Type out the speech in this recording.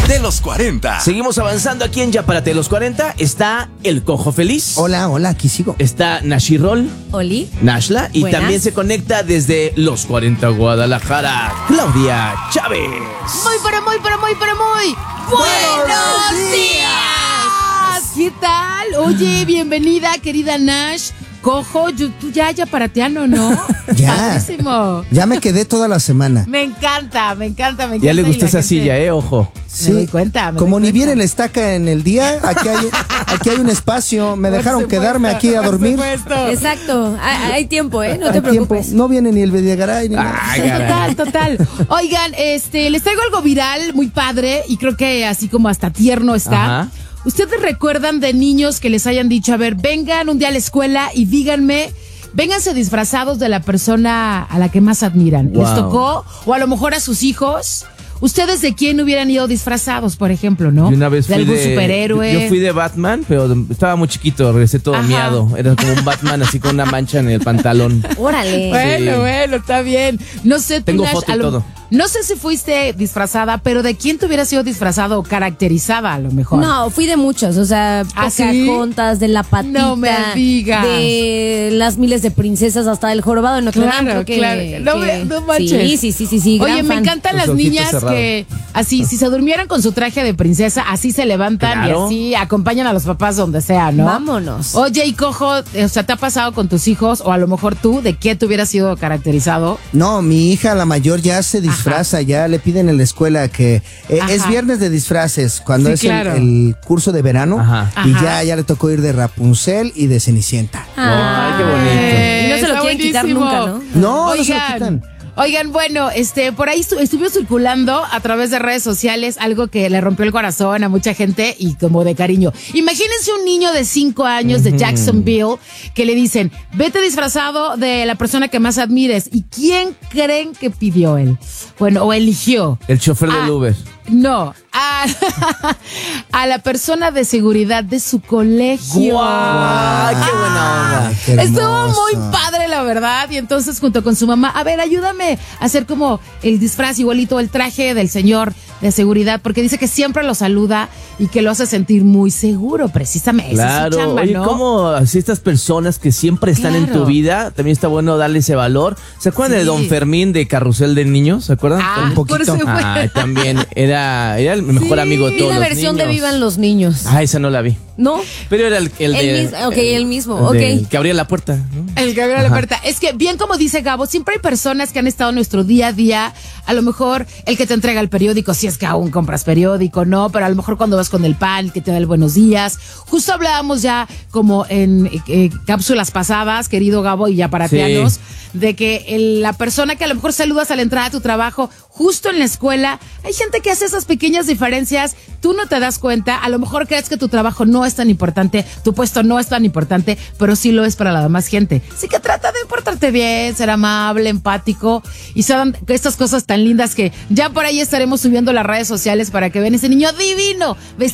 de los 40. Seguimos avanzando aquí en Yaparate de los 40. Está el Cojo Feliz. Hola, aquí sigo. Está Nashirol. Oli. Nashla. Y Buenas. también se conecta desde los 40 Guadalajara, Claudia Chávez. Muy buenos días. ¿Qué tal? Oye, bienvenida, querida Nash. Cojo, tú ya parateano, ¿no? Ya. Padrísimo. Ya me quedé toda la semana. Me encanta. Ya le gustó y la esa gente- silla, ojo. Me doy cuenta. Como doy ni cuenta. viene la estaca en el día, aquí hay un espacio. Me Por dejaron supuesto, quedarme aquí a por dormir. supuesto. Exacto, hay tiempo, no Hay te preocupes. tiempo. No viene ni el Bediagaray ni nada. Ay, caray. Total. Oigan, les traigo algo viral, muy padre, y creo que así como hasta tierno está. Ajá. ¿Ustedes recuerdan de niños que les hayan dicho, a ver, vengan un día a la escuela y díganme, vénganse disfrazados de la persona a la que más admiran? Wow. ¿Les tocó? O a lo mejor a sus hijos. ¿Ustedes de quién hubieran ido disfrazados, por ejemplo, no? Yo una vez de fui algún superhéroe. Yo fui de Batman, pero estaba muy chiquito, regresé todo Ajá. miado. Era como un Batman así con una mancha en el pantalón. Órale. Bueno, está bien. No sé, tú, Tengo Nash, foto y todo. no sé si fuiste disfrazada, pero ¿de quién te hubiera sido disfrazado o caracterizada a lo mejor? No, fui de muchos, o sea, ¿Ah, sí? Pocahontas, de la patita, No me digas. de las miles de princesas, hasta el jorobado de Notre Dame, Claro, creo claro. No manches. Sí, gran Oye, me fan. encantan Los las ojitos niñas cerrados. que así, si se durmieran con su traje de princesa, así se levantan Claro. y así acompañan a los papás donde sea, ¿no? Vámonos. Oye, y Cojo, o sea, ¿te ha pasado con tus hijos o a lo mejor tú, de qué te hubieras sido caracterizado? No, mi hija, la mayor, ya se disfraza, ya le piden en la escuela que es Ajá. viernes de disfraces, cuando Sí, es claro. el curso de verano. Ajá. Y Ajá. ya le tocó ir de Rapunzel y de Cenicienta. Ay, qué bonito. Y no se lo Está quieren quitar buenísimo. nunca, ¿no? No, no se lo quitan. Oigan, bueno, por ahí estuvo circulando a través de redes sociales algo que le rompió el corazón a mucha gente y como de cariño. Imagínense un niño de 5 años de Jacksonville que le dicen, vete disfrazado de la persona que más admires. ¿Y quién creen que pidió él? Bueno, o eligió. El chofer del Uber. No, a la persona de seguridad de su colegio. ¡Guau! ¡Qué buena onda! Qué Estuvo hermoso. muy padre, la verdad. Y entonces, junto con su mamá, a ver, ayúdame a hacer como el disfraz igualito, el traje del señor de seguridad, porque dice que siempre lo saluda y que lo hace sentir muy seguro, precisamente. Esa es su Claro, chamba, oye, ¿no? como así estas personas que siempre están en Claro. tu vida, también está bueno darle ese valor. ¿Se acuerdan de Sí. Don Fermín de Carrusel de Niños? ¿Se acuerdan? Ah, Un poquito. por supuesto. Ay, también era el mejor Sí, amigo de Y todos la los versión niños. de Vivan los Niños. Ah, esa no la vi. ¿No? Pero era el de... El mismo, el ok. que abría la puerta, ¿no? El que abrió la puerta. Es que, bien como dice Gabo, siempre hay personas que han estado en nuestro día a día. A lo mejor el que te entrega el periódico, si es que aún compras periódico, ¿no? Pero a lo mejor cuando vas con el pan, el que te da el buenos días. Justo hablábamos ya como en cápsulas pasadas, querido Gabo, y ya parateanos, de que la persona que a lo mejor saludas a la entrada de tu trabajo, justo en la escuela, hay gente que hace esas pequeñas diferencias, tú no te das cuenta, a lo mejor crees que tu trabajo no es tan importante, tu puesto no es tan importante, pero sí lo es para la demás gente. Así que trata de portarte bien, ser amable, empático, y son estas cosas tan lindas que ya por ahí estaremos subiendo a las redes sociales para que vean ese niño divino,